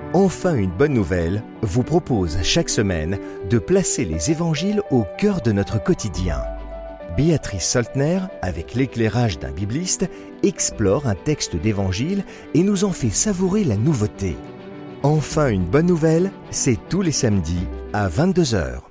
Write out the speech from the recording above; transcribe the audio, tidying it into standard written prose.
Enfin une bonne nouvelle vous propose chaque semaine de placer les évangiles au cœur de notre quotidien. Béatrice Soltner, avec l'éclairage d'un bibliste, explore un texte d'évangile et nous en fait savourer la nouveauté. Enfin une bonne nouvelle, c'est tous les samedis à 22h.